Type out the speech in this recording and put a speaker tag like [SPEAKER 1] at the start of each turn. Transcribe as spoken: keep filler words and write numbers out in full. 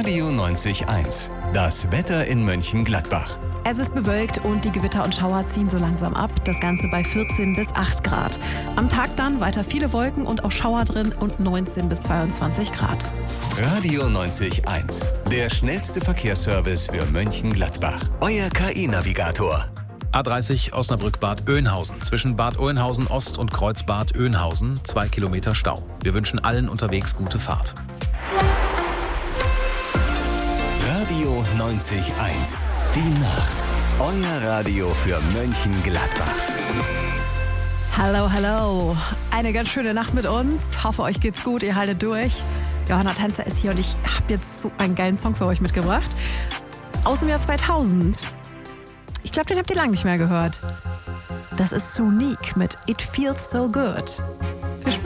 [SPEAKER 1] Radio neunzig eins. Das Wetter in Mönchengladbach.
[SPEAKER 2] Es ist bewölkt und die Gewitter und Schauer ziehen so langsam ab. Das Ganze bei vierzehn bis acht Grad. Am Tag dann weiter viele Wolken und auch Schauer drin und neunzehn bis zweiundzwanzig Grad.
[SPEAKER 1] Radio neunzig eins. Der schnellste Verkehrsservice für Mönchengladbach. Euer K I-Navigator.
[SPEAKER 3] A dreißig Osnabrück-Bad Oeynhausen. Zwischen Bad Oeynhausen Ost und Kreuzbad Oeynhausen zwei Kilometer Stau. Wir wünschen allen unterwegs gute Fahrt.
[SPEAKER 1] Radio neunzig eins. Die Nacht. Euer Radio für Mönchengladbach.
[SPEAKER 2] Hallo, hallo. Eine ganz schöne Nacht mit uns. Hoffe, euch geht's gut, ihr haltet durch. Johanna Tänzer ist hier und ich habe jetzt so einen geilen Song für euch mitgebracht. Aus dem Jahr zweitausend. Ich glaube, den habt ihr lange nicht mehr gehört. Das ist Sonique mit It Feels So Good.